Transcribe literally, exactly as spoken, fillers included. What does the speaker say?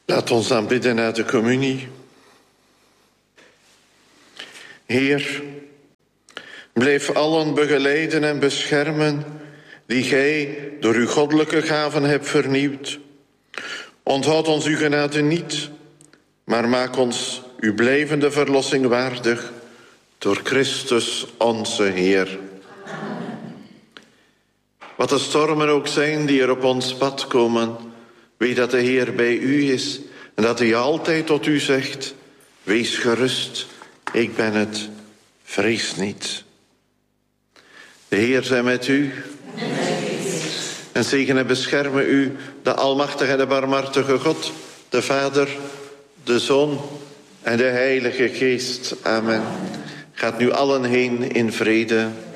Laat ons dan bidden naar de communie. Heer, blijf allen begeleiden en beschermen die gij door uw goddelijke gaven hebt vernieuwd. Onthoud ons uw genade niet, maar maak ons uw blijvende verlossing waardig door Christus onze Heer. Wat de stormen ook zijn die er op ons pad komen, weet dat de Heer bij u is en dat hij altijd tot u zegt: wees gerust, ik ben het, vrees niet. De Heer zij met u. En zegen en beschermen u de almachtige en de barmhartige God, de Vader, de Zoon en de Heilige Geest. Amen. Gaat nu allen heen in vrede.